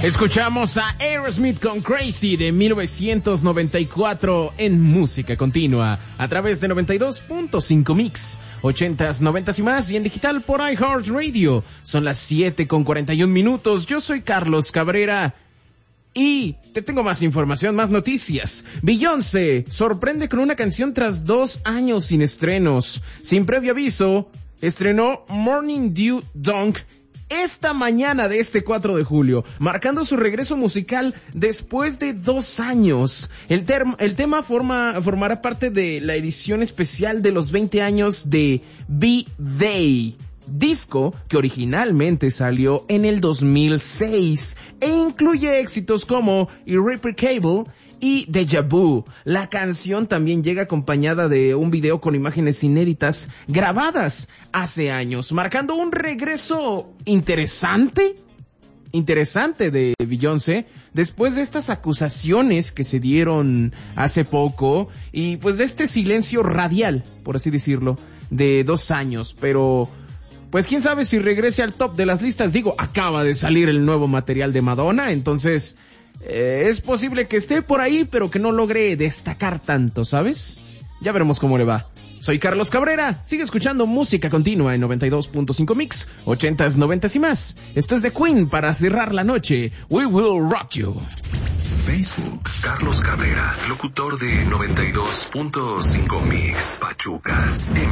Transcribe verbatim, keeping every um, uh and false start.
Escuchamos a Aerosmith con Crazy de mil novecientos noventa y cuatro en música continua a través de noventa y dos punto cinco Mix, ochentas, noventas y más, y en digital por iHeartRadio. Son las siete con cuarenta y un minutos. Yo soy Carlos Cabrera y te tengo más información, más noticias. Beyoncé sorprende con una canción tras dos años sin estrenos. Sin previo aviso, estrenó Morning Dew Dunk esta mañana de este cuatro de julio, marcando su regreso musical después de dos años. El, term- el tema forma, formará parte de la edición especial de los veinte años de B-Day, disco que originalmente salió en el dos mil seis e incluye éxitos como Irreparable y Deja Vu. La canción también llega acompañada de un video con imágenes inéditas grabadas hace años, marcando un regreso interesante, interesante de Beyoncé después de estas acusaciones que se dieron hace poco y pues de este silencio radial, por así decirlo, de dos años, pero pues quién sabe si regrese al top de las listas. Digo, acaba de salir el nuevo material de Madonna, entonces eh, es posible que esté por ahí, pero que no logre destacar tanto, ¿sabes? Ya veremos cómo le va. Soy Carlos Cabrera, sigue escuchando música continua en noventa y dos punto cinco Mix, ochentas, noventas y más. Esto es de Queen para cerrar la noche. We will rock you. Facebook, Carlos Cabrera, locutor de noventa y dos punto cinco Mix, Pachuca.